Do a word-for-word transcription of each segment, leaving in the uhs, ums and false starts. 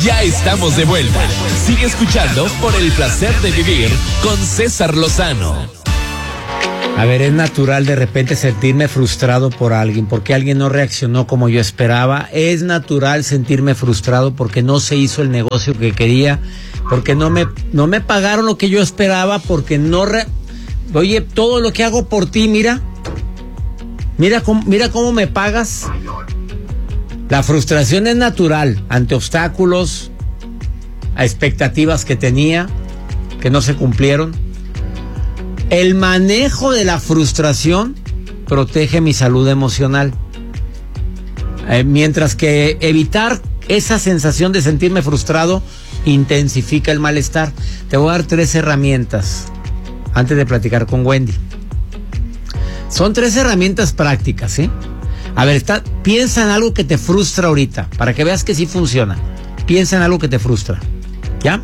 Ya estamos de vuelta. Sigue escuchando Por el Placer de Vivir con César Lozano. A ver, es natural de repente sentirme frustrado por alguien, porque alguien no reaccionó como yo esperaba. Es natural sentirme frustrado porque no se hizo el negocio que quería, porque no me, no me pagaron lo que yo esperaba, porque no... Re... Oye, todo lo que hago por ti, mira. Mira cómo, mira cómo me pagas. La frustración es natural ante obstáculos, a expectativas que tenía, que no se cumplieron. El manejo de la frustración protege mi salud emocional. Eh, mientras que evitar esa sensación de sentirme frustrado intensifica el malestar. Te voy a dar tres herramientas antes de platicar con Wendy. Son tres herramientas prácticas, ¿sí? A ver, está, piensa en algo que te frustra ahorita, para que veas que sí funciona. Piensa en algo que te frustra, ¿ya?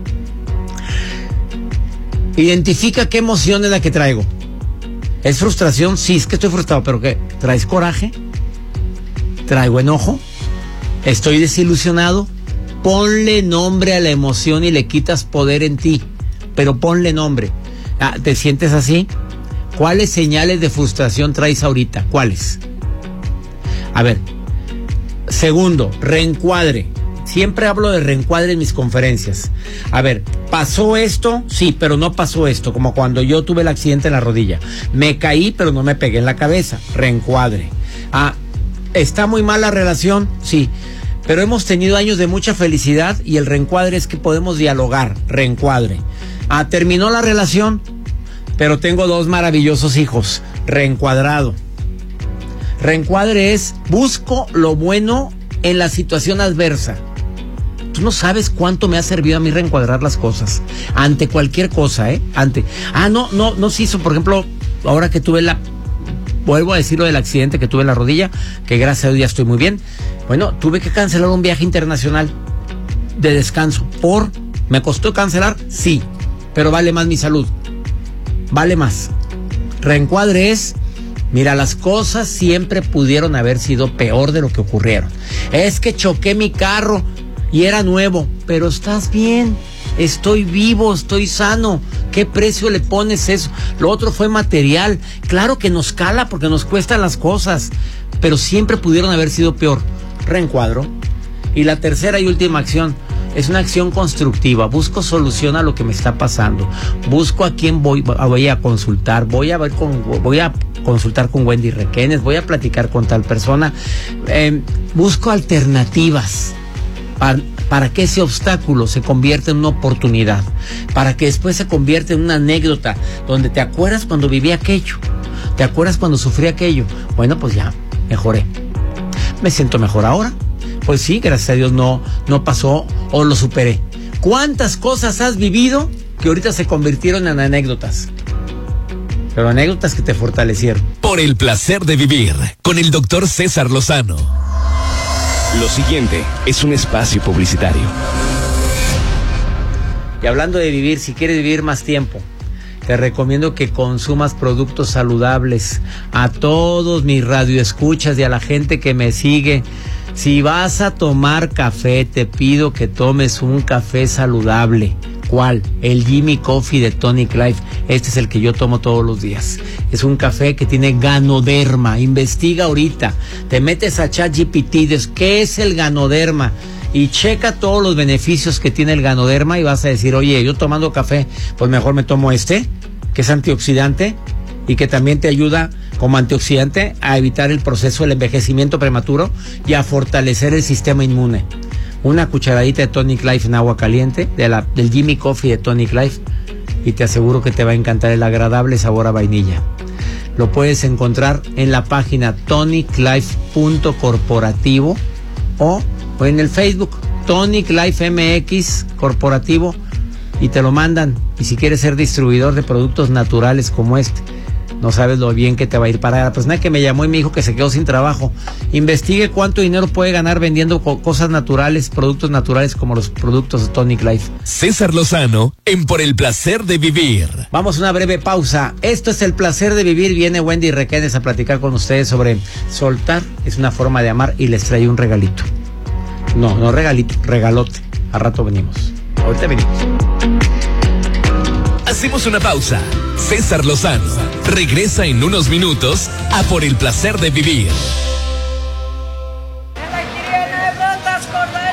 Identifica qué emoción es la que traigo. ¿Es frustración? Sí, es que estoy frustrado, pero ¿qué? ¿Traes coraje? ¿Traigo enojo? ¿Estoy desilusionado? Ponle nombre a la emoción y le quitas poder en ti, pero ponle nombre. Ah, ¿te sientes así? ¿Cuáles señales de frustración traes ahorita? ¿Cuáles? A ver, segundo, reencuadre. Siempre hablo de reencuadre en mis conferencias. A ver, ¿pasó esto? Sí, pero no pasó esto. Como cuando yo tuve el accidente en la rodilla. Me caí, pero no me pegué en la cabeza. Reencuadre. Ah, ¿está muy mal la relación? Sí, pero hemos tenido años de mucha felicidad y el reencuadre es que podemos dialogar. Reencuadre. Ah, ¿terminó la relación? Pero tengo dos maravillosos hijos. Reencuadrado. Reencuadre es, busco lo bueno en la situación adversa. Tú no sabes cuánto me ha servido a mí reencuadrar las cosas. Ante cualquier cosa, ¿eh? Ante. Ah, no, no, no se hizo. Por ejemplo, ahora que tuve la... Vuelvo a decir lo del accidente que tuve en la rodilla, que gracias a Dios ya estoy muy bien. Bueno, tuve que cancelar un viaje internacional de descanso. ¿Por? ¿Me costó cancelar? Sí. Pero vale más mi salud. Vale más. Reencuadre es... Mira, las cosas siempre pudieron haber sido peor de lo que ocurrieron. Es que choqué mi carro y era nuevo, pero estás bien, estoy vivo, estoy sano. ¿Qué precio le pones eso? Lo otro fue material. Claro que nos cala porque nos cuestan las cosas, pero siempre pudieron haber sido peor. Reencuadro. Y la tercera y última acción es una acción constructiva. Busco solución a lo que me está pasando. Busco a quién voy, voy a consultar. Voy a ver con, voy a consultar con Wendy Requenes. Voy a platicar con tal persona. Eh, busco alternativas para, para que ese obstáculo se convierta en una oportunidad. Para que después se convierta en una anécdota donde te acuerdas cuando viví aquello. Te acuerdas cuando sufrí aquello. Bueno, pues ya, mejoré. Me siento mejor ahora. Pues sí, gracias a Dios no, no pasó o lo superé. ¿Cuántas cosas has vivido que ahorita se convirtieron en anécdotas? Pero anécdotas que te fortalecieron. Por el placer de vivir con el doctor César Lozano. Lo siguiente es un espacio publicitario. Y hablando de vivir, si quieres vivir más tiempo, te recomiendo que consumas productos saludables. A todos mis radioescuchas y a la gente que me sigue, si vas a tomar café, te pido que tomes un café saludable. ¿Cuál? El Jimmy Coffee de Tonic Life. Este es el que yo tomo todos los días. Es un café que tiene ganoderma. Investiga ahorita. Te metes a ChatGPT, ¿qué es el ganoderma? Y checa todos los beneficios que tiene el ganoderma y vas a decir, oye, yo tomando café, pues mejor me tomo este, que es antioxidante y que también te ayuda como antioxidante a evitar el proceso del envejecimiento prematuro y a fortalecer el sistema inmune. Una cucharadita de Tonic Life en agua caliente, de la, del Jimmy Coffee de Tonic Life, y te aseguro que te va a encantar el agradable sabor a vainilla. Lo puedes encontrar en la página tonic life punto corporativo o, o en el Facebook Tonic Life M X Corporativo y te lo mandan. Y si quieres ser distribuidor de productos naturales como este, no sabes lo bien que te va a ir para la persona que me llamó y me dijo que se quedó sin trabajo. Investigue cuánto dinero puede ganar vendiendo co- cosas naturales, productos naturales como los productos de Tonic Life. César Lozano en Por el Placer de Vivir. Vamos a una breve pausa. Esto es El Placer de Vivir. Viene Wendy Requenes a platicar con ustedes sobre soltar. Es una forma de amar y les trae un regalito. No, no regalito, regalote. Al rato venimos. Ahorita venimos. Hacemos una pausa. César Lozano regresa en unos minutos a Por el Placer de Vivir.